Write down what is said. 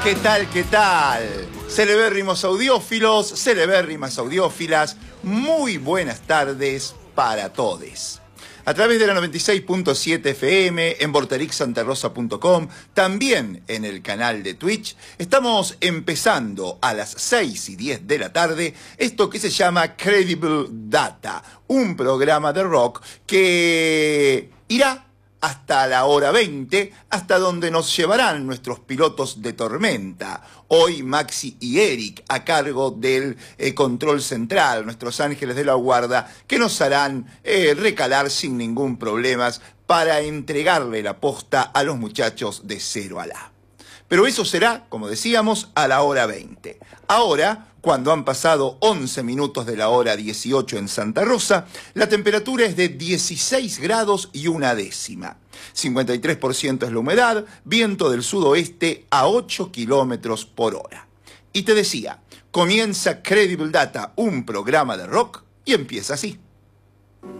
¿Qué tal? ¿Qué tal? Celebérrimos audiófilos, celebérrimas audiófilas, muy buenas tardes para todes. A través de la 96.7 FM, en vorterixsantarosa.com, también en el canal de Twitch, estamos empezando a las 6:10 de la tarde esto que se llama Credible Data, un programa de rock que irá hasta la hora 20, hasta donde nos llevarán nuestros pilotos de tormenta. Hoy Maxi y Eric a cargo del control central, nuestros ángeles de la guarda, que nos harán recalar sin ningún problema para entregarle la posta a los muchachos de 0 a la. Pero eso será, como decíamos, a la hora 20. Ahora, cuando han pasado 11 minutos de la hora 18 en Santa Rosa, la temperatura es de 16 grados y una décima. 53% es la humedad, viento del sudoeste a 8 kilómetros por hora. Y te decía, comienza Credible Data, un programa de rock, y empieza así.